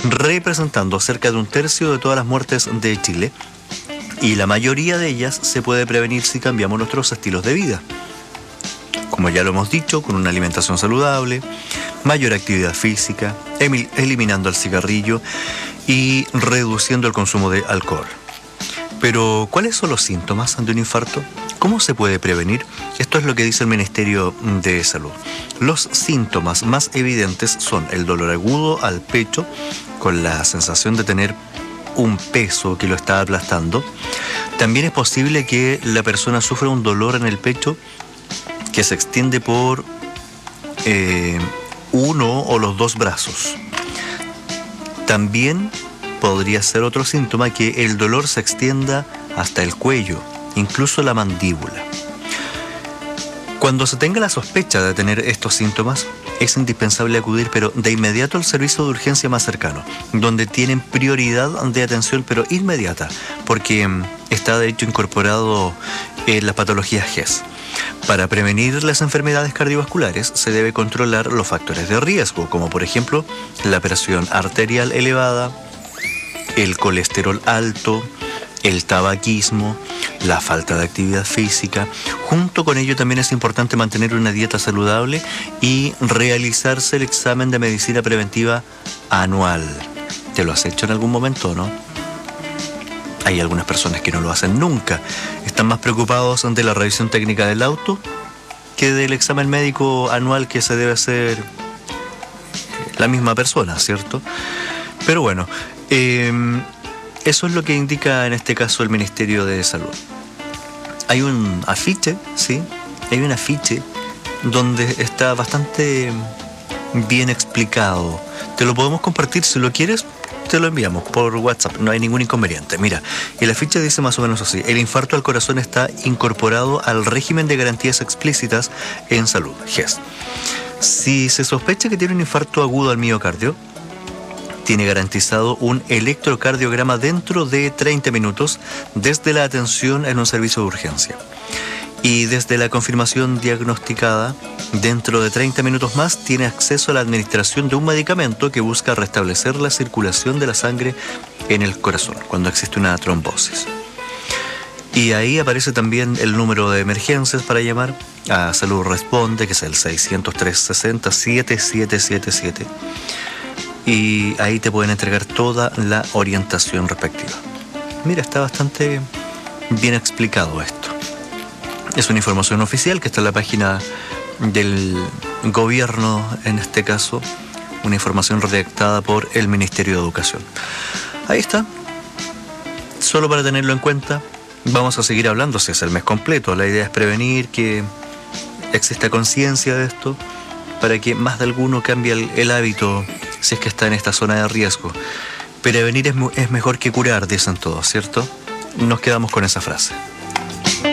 representando cerca de un tercio de todas las muertes de Chile, y la mayoría de ellas se puede prevenir si cambiamos nuestros estilos de vida. Como ya lo hemos dicho, con una alimentación saludable, mayor actividad física, eliminando el cigarrillo y reduciendo el consumo de alcohol. Pero, ¿cuáles son los síntomas de un infarto? ¿Cómo se puede prevenir? Esto es lo que dice el Ministerio de Salud. Los síntomas más evidentes son el dolor agudo al pecho, con la sensación de tener un peso que lo está aplastando. También es posible que la persona sufra un dolor en el pecho que se extiende por uno o los dos brazos. También podría ser otro síntoma que el dolor se extienda hasta el cuello, incluso la mandíbula. Cuando se tenga la sospecha de tener estos síntomas, es indispensable acudir, pero de inmediato, al servicio de urgencia más cercano, donde tienen prioridad de atención, pero inmediata, porque está de hecho incorporado en las patologías GES. Para prevenir las enfermedades cardiovasculares se debe controlar los factores de riesgo, como por ejemplo la presión arterial elevada, el colesterol alto, el tabaquismo, la falta de actividad física. Junto con ello también es importante mantener una dieta saludable y realizarse el examen de medicina preventiva anual. ¿Te lo has hecho en algún momento, no? Hay algunas personas que no lo hacen nunca. Están más preocupados de la revisión técnica del auto que del examen médico anual que se debe hacer la misma persona, ¿cierto? Pero bueno, eso es lo que indica en este caso el Ministerio de Salud. Hay un afiche, ¿sí? Hay un afiche donde está bastante bien explicado. Te lo podemos compartir si lo quieres. Te lo enviamos por WhatsApp, no hay ningún inconveniente. Mira, el afiche dice más o menos así: el infarto al corazón está incorporado al régimen de garantías explícitas en salud, GES. Si se sospecha que tiene un infarto agudo al miocardio, tiene garantizado un electrocardiograma dentro de 30 minutos desde la atención en un servicio de urgencia. Y desde la confirmación diagnosticada, dentro de 30 minutos más, tiene acceso a la administración de un medicamento que busca restablecer la circulación de la sangre en el corazón cuando existe una trombosis. Y ahí aparece también el número de emergencias para llamar a Salud Responde, que es el 600-360-7777. Y ahí te pueden entregar toda la orientación respectiva. Mira, está bastante bien explicado esto. Es una información oficial que está en la página del gobierno, en este caso, una información redactada por el Ministerio de Educación. Ahí está, solo para tenerlo en cuenta. Vamos a seguir hablando, si es el mes completo. La idea es prevenir, que exista conciencia de esto, para que más de alguno cambie el hábito si es que está en esta zona de riesgo. Prevenir es mejor que curar, dicen todos, ¿cierto? Nos quedamos con esa frase.